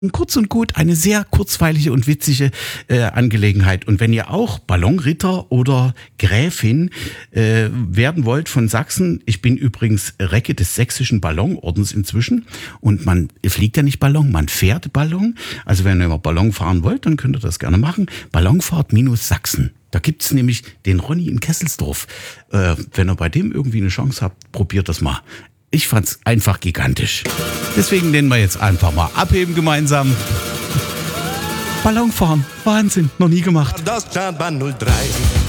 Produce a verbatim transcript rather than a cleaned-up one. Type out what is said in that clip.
Kurz und gut, eine sehr kurzweilige und witzige äh, Angelegenheit. Und wenn ihr auch Ballonritter oder Gräfin äh, werden wollt von Sachsen, ich bin übrigens Recke des sächsischen Ballonordens inzwischen und man fliegt ja nicht Ballon, man fährt Ballon. Also wenn ihr mal Ballon fahren wollt, dann könnt ihr das gerne machen. Ballonfahrt minus Sachsen. Da gibt's nämlich den Ronny in Kesselsdorf. Äh, wenn ihr bei dem irgendwie eine Chance habt, probiert das mal. Ich fand's einfach gigantisch. Deswegen nennen wir jetzt einfach mal abheben gemeinsam. Ballonfahren, Wahnsinn, noch nie gemacht. Das Startbahn null drei.